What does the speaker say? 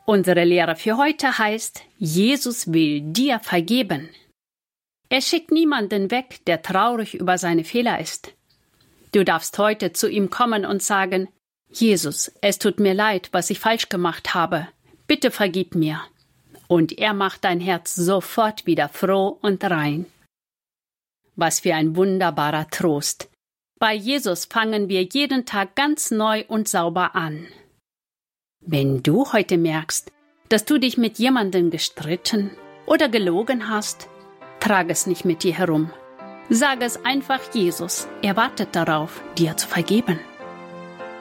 Unsere Lehre für heute heißt, Jesus will dir vergeben. Er schickt niemanden weg, der traurig über seine Fehler ist. Du darfst heute zu ihm kommen und sagen, Jesus, es tut mir leid, was ich falsch gemacht habe. Bitte vergib mir. Und er macht dein Herz sofort wieder froh und rein. Was für ein wunderbarer Trost. Bei Jesus fangen wir jeden Tag ganz neu und sauber an. Wenn du heute merkst, dass du dich mit jemandem gestritten oder gelogen hast, trage es nicht mit dir herum. Sage es einfach Jesus. Er wartet darauf, dir zu vergeben.